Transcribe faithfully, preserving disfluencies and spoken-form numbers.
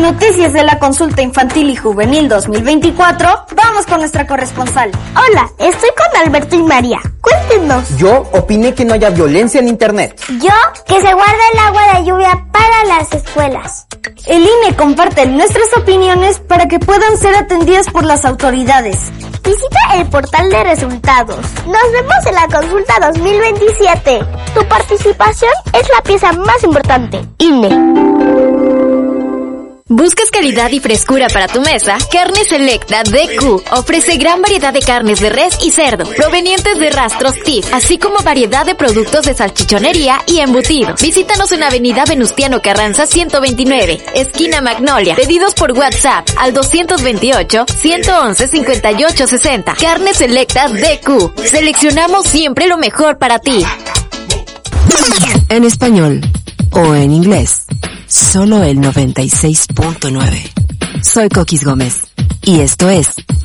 noticias de la consulta infantil y juvenil dos mil veinticuatro, vamos con nuestra corresponsal. Hola, estoy con Alberto y María. Cuéntenos. Yo opiné que no haya violencia en internet. Yo, que se guarde el agua de lluvia para las escuelas. El I N E comparte nuestras opiniones para que puedan ser atendidas por las autoridades. Visita el portal de resultados. Nos vemos en la consulta dos mil veintisiete. Tu participación es la pieza más importante. I N E. ¿Buscas calidad y frescura para tu mesa? Carne Selecta D Q ofrece gran variedad de carnes de res y cerdo, provenientes de rastros T I F, así como variedad de productos de salchichonería y embutidos. Visítanos en Avenida Venustiano Carranza ciento veintinueve, esquina Magnolia. Pedidos por WhatsApp al doscientos veintiocho, ciento once, cincuenta y ocho sesenta. Carne Selecta D Q. Seleccionamos siempre lo mejor para ti. En español o en inglés, solo el noventa y seis punto nueve. Soy Coquis Gómez y esto es